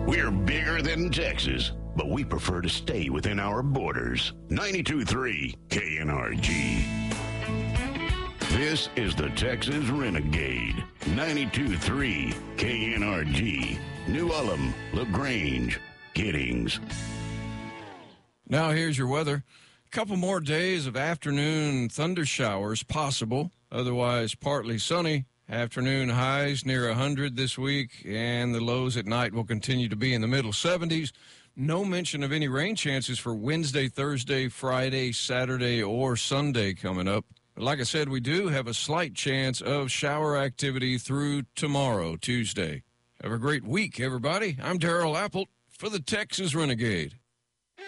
We're bigger than Texas, but we prefer to stay within our borders. 92.3 KNRG. This is the Texas Renegade. 92.3 KNRG. New Ulm, LaGrange, Giddings. Now here's your weather. A couple more days of afternoon thunder showers possible. Otherwise, partly sunny. Afternoon highs near 100 this week, and the lows at night will continue to be in the middle 70s. No mention of any rain chances for Wednesday, Thursday, Friday, Saturday, or Sunday coming up. But like I said, we do have a slight chance of shower activity through tomorrow, Tuesday. Have a great week, everybody. I'm Darrell Apple for the Texas Renegade.